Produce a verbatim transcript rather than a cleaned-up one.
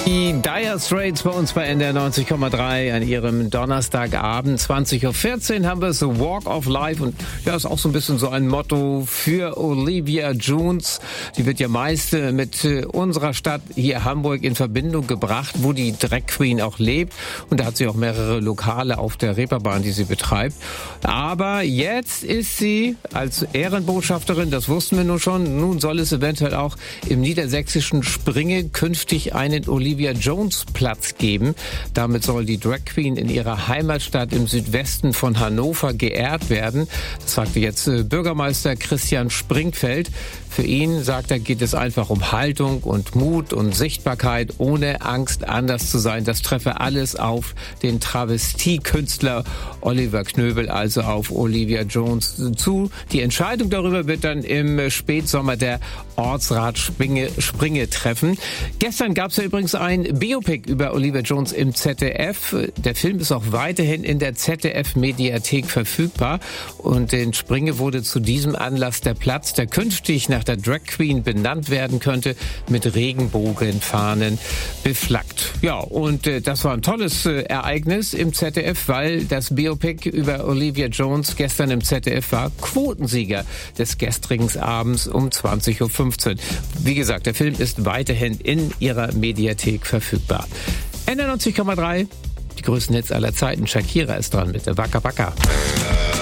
Die Dire Straits bei uns bei N D R neunzig Komma drei an ihrem Donnerstagabend. zwanzig Uhr vierzehn haben wir so Walk of Life und ja, ist auch so ein bisschen so ein Motto für Olivia Jones. Die wird ja meist mit unserer Stadt hier Hamburg in Verbindung gebracht, wo die Drag Queen auch lebt. Und da hat sie auch mehrere Lokale auf der Reeperbahn, die sie betreibt. Aber jetzt ist sie als Ehrenbotschafterin, das wussten wir nun schon, nun soll es eventuell auch im niedersächsischen Springe künftig einen Olivia Jones Platz geben. Damit soll die Drag Queen in ihrer Heimatstadt im Südwesten von Hannover geehrt werden. Das sagte jetzt Bürgermeister Christian Springfeld. Für ihn, sagt er, geht es einfach um Haltung und Mut und Sichtbarkeit, ohne Angst anders zu sein. Das treffe alles auf den Travestiekünstler Oliver Knöbel, also auf Olivia Jones zu. Die Entscheidung darüber wird dann im Spätsommer der Ortsrat Springe, Springe treffen. Gestern gab es ja übrigens ein Biopic über Olivia Jones im Z D F. Der Film ist auch weiterhin in der Z D F-Mediathek verfügbar. Und in Springe wurde zu diesem Anlass der Platz, der künftig nach der Drag Queen benannt werden könnte, mit Regenbogenfahnen beflaggt. Ja, und äh, das war ein tolles äh, Ereignis im Z D F, weil das Biopic über Olivia Jones gestern im Z D F war Quotensieger des gestrigen Abends um zwanzig Uhr fünfzehn. Wie gesagt, der Film ist weiterhin in ihrer Mediathek verfügbar. N D R neunzig Komma drei, die größten Hits aller Zeiten. Shakira ist dran mit der Waka Waka.